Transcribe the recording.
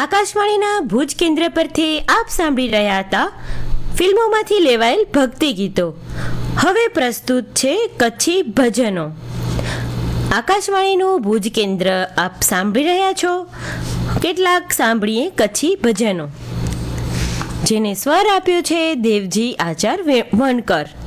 આકાશવાણીના ભુજ કેન્દ્ર પરથી આપ સાંભળી રહ્યા હતા ફિલ્મોમાંથી લેવાયેલ ભક્તિ ગીતો. હવે પ્રસ્તુત છે કચ્છી ભજનો. આકાશવાણીનું ભુજ કેન્દ્ર આપ સાંભળી રહ્યા છો. કેટલાક સાંભળીએ કચ્છી ભજનો, જેને સ્વર આપ્યો છે દેવજી આચાર વણકર.